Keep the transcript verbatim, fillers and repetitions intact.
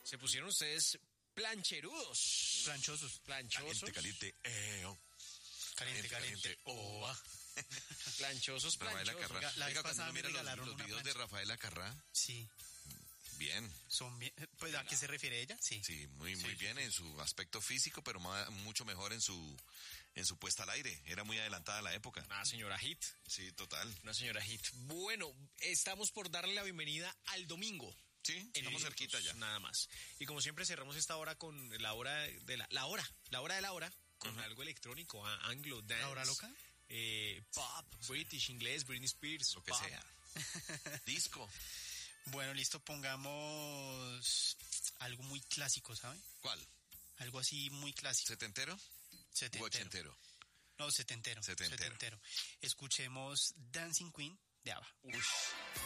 Se pusieron ustedes plancherudos. Planchosos. Planchosos. Caliente, caliente, eh, oh. Caliente, caliente. oh, ah. Planchosos, Rafaela planchosos. Carrá. La vez Oiga, cuando pasada uno me mira los, regalaron los una videos plancha. de Rafaela Carrá, Sí, bien. son bien. Pues, ¿a qué se refiere ella? Sí. Sí, muy muy Sí, bien sí, en su aspecto físico, pero ma- mucho mejor en su en su puesta al aire. Era muy adelantada a la época. Una señora hit. Sí, total. Una señora hit. Bueno, estamos por darle la bienvenida al domingo. Sí, En estamos minutos, cerquita ya. Nada más. Y como siempre cerramos esta hora con la hora de la, la hora, la hora de la hora, con Ujú. algo electrónico, a- anglo, dance. ¿La hora loca? Eh, pop, British, inglés, Britney Spears. Lo que pop. sea. Disco. Bueno, listo, pongamos algo muy clásico, ¿sabe? ¿Cuál? Algo así muy clásico. ¿Setentero? ¿O Setentero. ochentero? No, setentero. Setentero. Escuchemos Dancing Queen de ABBA. Ush.